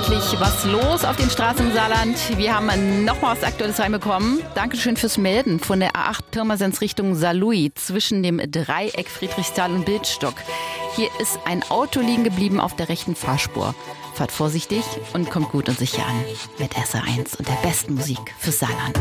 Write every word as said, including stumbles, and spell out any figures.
wirklich was los auf den Straßen im Saarland. Wir haben noch mal was Aktuelles reinbekommen. Dankeschön fürs Melden von der A acht Pirmasens Richtung Saarlouis zwischen dem Dreieck Friedrichsthal und Bildstock. Hier ist ein Auto liegen geblieben auf der rechten Fahrspur. Fahrt vorsichtig und kommt gut und sicher an mit S R eins und der besten Musik fürs Saarland.